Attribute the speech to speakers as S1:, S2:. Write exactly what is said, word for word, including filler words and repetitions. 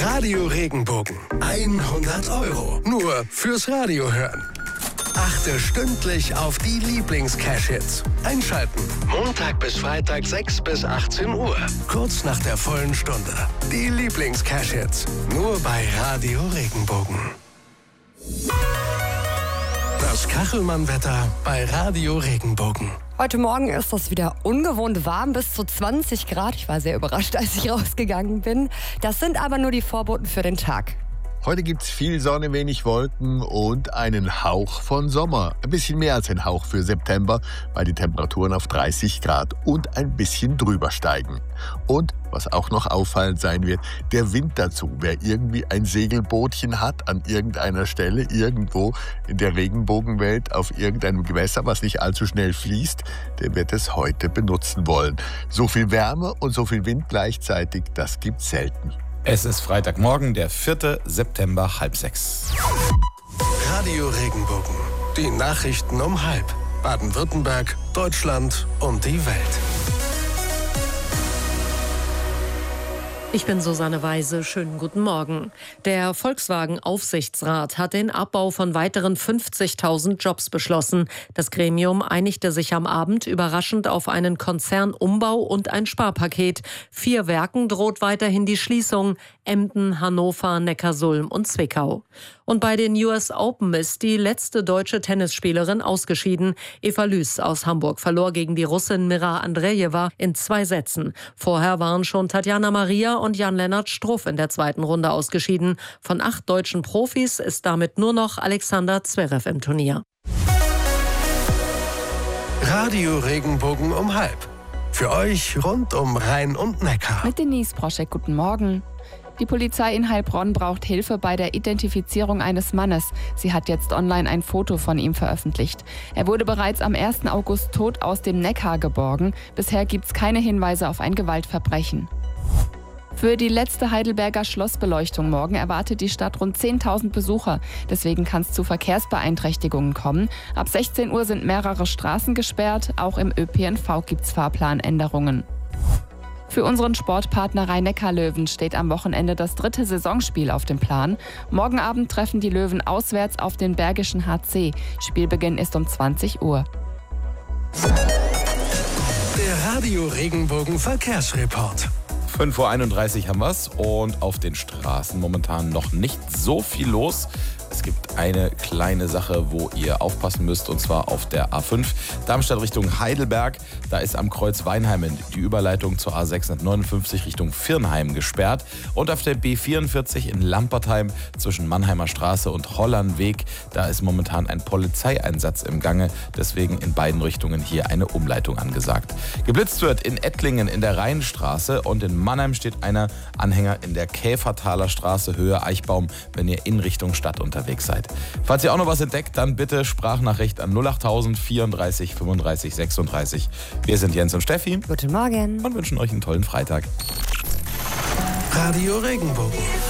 S1: Radio Regenbogen. hundert Euro. Nur fürs Radio hören. Achte stündlich auf die Lieblings-Cash-Hits. Einschalten. Montag bis Freitag sechs bis achtzehn Uhr. Kurz nach der vollen Stunde. Die Lieblings-Cash-Hits. Nur bei Radio Regenbogen. Das Kachelmann-Wetter bei Radio Regenbogen.
S2: Heute Morgen ist es wieder ungewohnt warm, bis zu zwanzig Grad. Ich war sehr überrascht, als ich rausgegangen bin. Das sind aber nur die Vorboten für den Tag.
S3: Heute gibt's viel Sonne, wenig Wolken und einen Hauch von Sommer. Ein bisschen mehr als ein Hauch für September, weil die Temperaturen auf dreißig Grad und ein bisschen drüber steigen. Und, was auch noch auffallend sein wird, der Wind dazu. Wer irgendwie ein Segelbootchen hat an irgendeiner Stelle, irgendwo in der Regenbogenwelt, auf irgendeinem Gewässer, was nicht allzu schnell fließt, der wird es heute benutzen wollen. So viel Wärme und so viel Wind gleichzeitig, das gibt's selten.
S4: Es ist Freitagmorgen, der vierte September, halb sechs.
S1: Radio Regenbogen. Die Nachrichten um halb. Baden-Württemberg, Deutschland und die Welt.
S5: Ich bin Susanne Weise. Schönen guten Morgen. Der Volkswagen-Aufsichtsrat hat den Abbau von weiteren fünfzigtausend Jobs beschlossen. Das Gremium einigte sich am Abend überraschend auf einen Konzernumbau und ein Sparpaket. Vier Werken droht weiterhin die Schließung: Emden, Hannover, Neckarsulm und Zwickau. Und bei den U S Open ist die letzte deutsche Tennisspielerin ausgeschieden. Eva Lüß aus Hamburg verlor gegen die Russin Mira Andrejewa in zwei Sätzen. Vorher waren schon Tatjana Maria und Jan-Lennart Struff in der zweiten Runde ausgeschieden. Von acht deutschen Profis ist damit nur noch Alexander Zverev im Turnier.
S1: Radio Regenbogen um halb. Für euch rund um Rhein und Neckar.
S6: Mit Denise Proschek, guten Morgen. Die Polizei in Heilbronn braucht Hilfe bei der Identifizierung eines Mannes. Sie hat jetzt online ein Foto von ihm veröffentlicht. Er wurde bereits am ersten August tot aus dem Neckar geborgen. Bisher gibt es keine Hinweise auf ein Gewaltverbrechen. Für die letzte Heidelberger Schlossbeleuchtung morgen erwartet die Stadt rund zehntausend Besucher. Deswegen kann es zu Verkehrsbeeinträchtigungen kommen. Ab sechzehn Uhr sind mehrere Straßen gesperrt. Auch im Ö P N V gibt es Fahrplanänderungen. Für unseren Sportpartner Rhein-Neckar-Löwen steht am Wochenende das dritte Saisonspiel auf dem Plan. Morgen Abend treffen die Löwen auswärts auf den Bergischen H C. Spielbeginn ist um zwanzig Uhr.
S1: Der Radio Regenbogen Verkehrsreport.
S4: fünf Uhr einunddreißig haben wir's und auf den Straßen momentan noch nicht so viel los. Es gibt eine kleine Sache, wo ihr aufpassen müsst, und zwar auf der A fünf Darmstadt Richtung Heidelberg. Da ist am Kreuz Weinheimen die Überleitung zur A sechshundertneunundfünfzig Richtung Virnheim gesperrt. Und auf der B vierundvierzig in Lampertheim zwischen Mannheimer Straße und Hollandweg, da ist momentan ein Polizeieinsatz im Gange. Deswegen in beiden Richtungen hier eine Umleitung angesagt. Geblitzt wird in Ettlingen in der Rheinstraße und in Mannheim steht einer Anhänger in der Käfertaler Straße Höhe Eichbaum, wenn ihr in Richtung Stadt unterwegs seid. Falls ihr auch noch was entdeckt, dann bitte Sprachnachricht an null achttausend vierunddreißig fünfunddreißig sechsunddreißig. Wir sind Jens und Steffi.
S2: Guten Morgen.
S4: Und wünschen euch einen tollen Freitag.
S1: Radio Regenbogen.